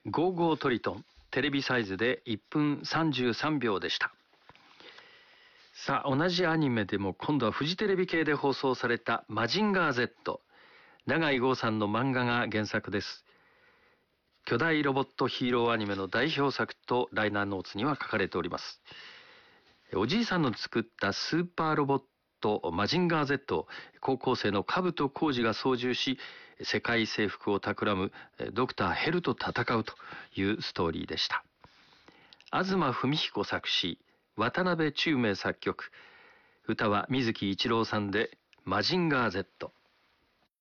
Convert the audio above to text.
ゴーゴートリトン、テレビサイズで1分33秒でした。さあ、同じアニメでも今度はフジテレビ系で放送されたマジンガー Z、 永井豪さんの漫画が原作です。巨大ロボットヒーローアニメの代表作とライナーノーツには書かれております。おじいさんの作ったスーパーロボットマジンガー Z を高校生の兜浩二が操縦し、世界征服を企むドクターヘルと戦うというストーリーでした。東文彦作詞、渡辺宙明作曲、歌は水木一郎さんでマジンガー Z。